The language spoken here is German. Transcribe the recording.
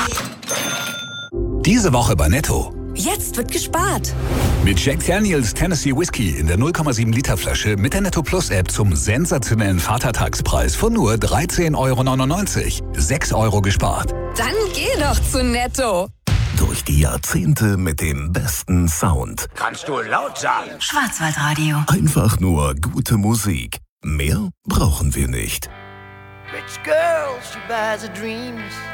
Diese Woche bei Netto. Jetzt wird gespart. Mit Jack Daniels Tennessee Whiskey in der 0,7 Liter Flasche mit der Netto Plus App zum sensationellen Vatertagspreis von nur 13,99 €. 6 € gespart. Dann geh doch zu Netto. Durch die Jahrzehnte mit dem besten Sound. Kannst du laut sagen? Schwarzwaldradio. Einfach nur gute Musik. Mehr brauchen wir nicht. Rich girl, she buys her dreams.